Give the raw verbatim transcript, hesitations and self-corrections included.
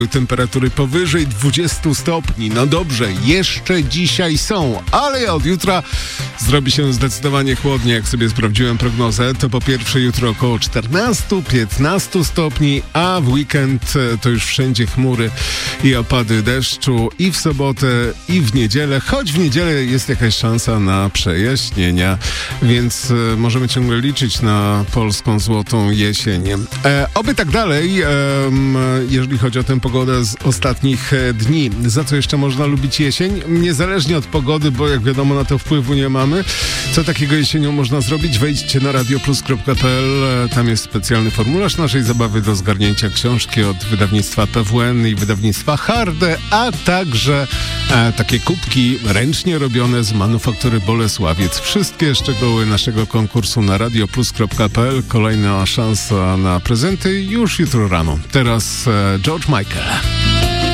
Temperatury powyżej dwudziestu stopni. No dobrze, jeszcze dzisiaj są, ale od jutra zrobi się zdecydowanie chłodniej. Jak sobie sprawdziłem prognozę, to po pierwsze jutro około czternastu piętnastu stopni, a w weekend to już wszędzie chmury i opady deszczu i w sobotę, i w niedzielę, choć w niedzielę jest jakaś szansa na przejaśnienia, więc e, możemy ciągle liczyć na polską złotą jesień. E, oby tak dalej, e, jeżeli chodzi o tę pogodę z ostatnich e, dni. Za co jeszcze można lubić jesień? Niezależnie od pogody, bo jak wiadomo na to wpływu nie mamy. Co takiego jesienią można zrobić? Wejdźcie na radioplus kropka p l. Tam jest specjalny formularz naszej zabawy do zgarnięcia książki od wydawnictwa P W N i wydawnictwa Harde, a także e, takie kubki ręcznie robione z manufaktury Bolesławiec. Wszystkie szczegóły naszego konkursu na radioplus kropka p l. Kolejna szansa na prezenty już jutro rano. Teraz e, George Michael.